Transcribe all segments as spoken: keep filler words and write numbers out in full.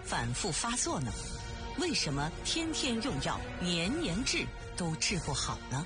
反复发作呢？为什么天天用药，年年治都治不好呢？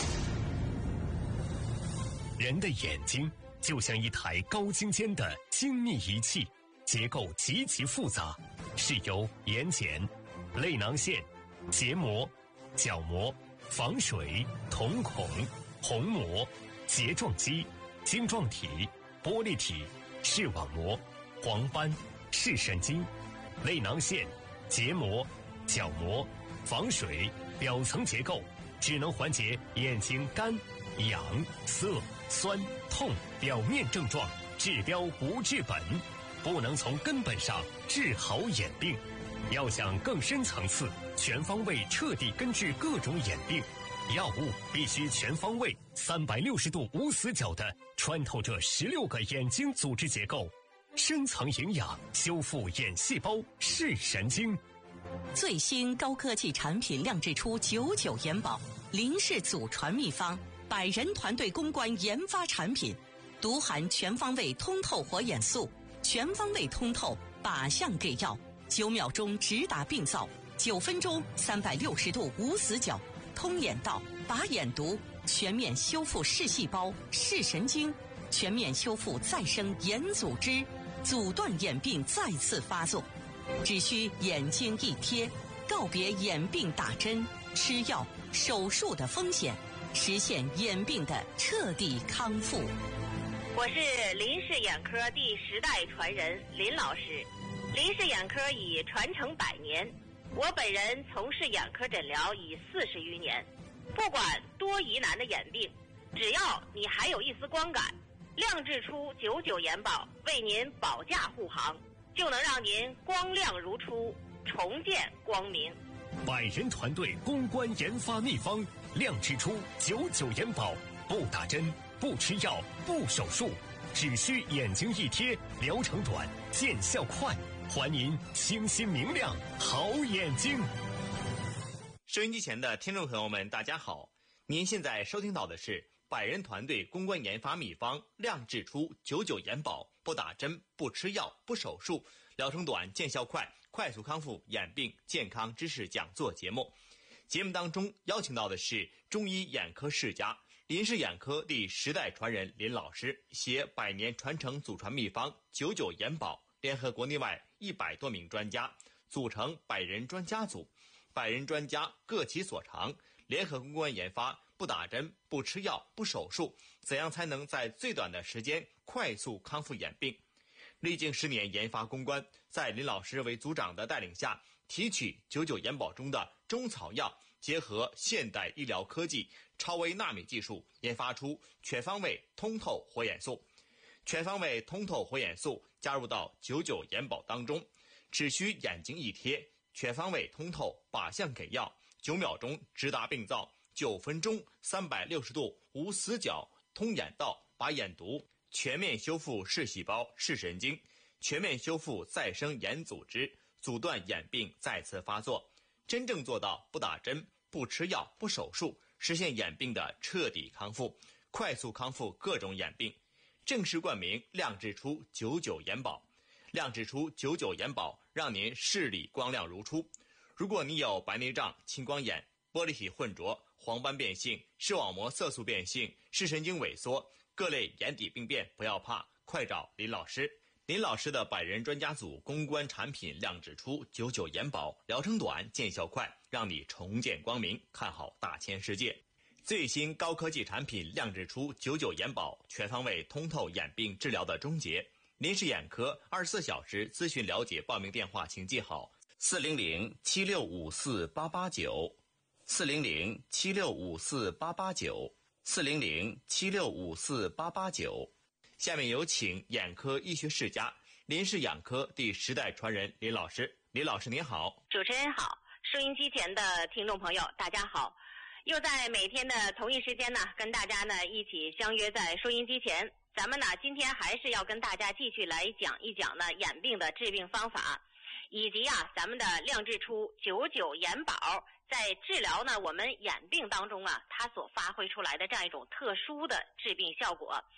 人的眼睛就像一台高精尖的精密仪器，结构极其复杂，是由眼睑、泪囊腺、结膜、角膜、房水、瞳孔、虹膜、睫状肌、晶状体、玻璃体、视网膜、黄斑、视神经、泪囊腺、结膜、角膜、房水表层结构，只能缓解眼睛干、痒、涩、酸、痛表面症状，治标不治本，不能从根本上治好眼病。要想更深层次、全方位彻底根治各种眼病，药物必须全方位、三百六十度无死角地穿透这十六个眼睛组织结构，深层营养，修复眼细胞、视神经。 最新高科技产品亮智出九九眼保，林氏祖传秘方，百人团队攻关研发产品，独含全方位通透活眼素，全方位通透靶向给药，九秒钟直达病灶，九分钟三百六十度无死角，通眼道、拔眼毒，全面修复视细胞、视神经，全面修复再生眼组织，阻断眼病再次发作。只需眼睛一贴，告别眼病打针、吃药、手术的风险，实现眼病的彻底康复。 我是林氏眼科第十代传人林老师。林氏眼科已传承百年，我本人从事眼科诊疗已四十余年。不管多疑难的眼病，只要你还有一丝光感，亮智出九九眼保为您保驾护航，就能让您光亮如初，重见光明。 百人团队攻关研发秘方，亮智出九九眼保，不打针、不吃药、不手术，只需眼睛一贴，疗程短，见效快，还您清新明亮好眼睛。 收音机前的听众朋友们，大家好，您现在收听到的是百人团队攻关研发秘方亮智出九九眼保，不打针、不吃药、不手术，疗程短、见效快，快速康复眼病健康知识讲座节目。节目当中邀请到的是中医眼科世家、林氏眼科第十代传人林老师，携百年传承祖传秘方九九眼保，联合国内外一百多名专家，组成百人专家组。百人专家各其所长，联合攻关研发不打针、不吃药、不手术，怎样才能在最短的时间快速康复眼病？历经十年研发攻关，在林老师为组长的带领下，提取九九眼保中的中草药，结合现代医疗科技、超微纳米技术，研发出全方位通透活眼素。全方位通透活眼素加入到九九眼保当中，只需眼睛一贴，全方位通透靶向给药，九秒钟直达病灶，九分钟三百六十度无死角，通眼道、拔眼毒，全面修复视细胞、视神经，全面修复再生眼组织，阻断眼病再次发作，真正做到不打针、不吃药、不手术，实现眼病的彻底康复，快速康复各种眼病。正式冠名亮智出九九眼保。亮智出九九眼保，让您视力光亮如初。如果你有白内障、青光眼、玻璃体混浊、黄斑变性、视网膜色素变性、视神经萎缩，各类眼底病变，不要怕，快找林老师。林老师的百人专家组攻关产品亮智出九九眼保，疗程短，见效快，让你重见光明，看好大千世界。最新高科技产品亮智出九九眼保，全方位通透眼病治疗的终结。林氏眼科二十四小时咨询了解报名电话请记好：四零零七六五四八八九，四零零七六五四八八九，四零零七六五四八八九。下面有请眼科医学世家、林氏眼科第十代传人林老师。林老师您好。 主持人好，收音机前的听众朋友大家好，又在每天的同一时间呢，跟大家呢一起相约在收音机前。咱们呢今天还是要跟大家继续来讲一讲呢眼病的治病方法，以及啊咱们的亮智出九九眼保在治疗呢我们眼病当中啊它所发挥出来的这样一种特殊的治病效果。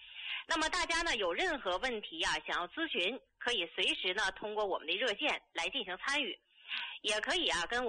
那么大家呢有任何问题啊想要咨询，可以随时呢通过我们的热线来进行参与，也可以啊跟我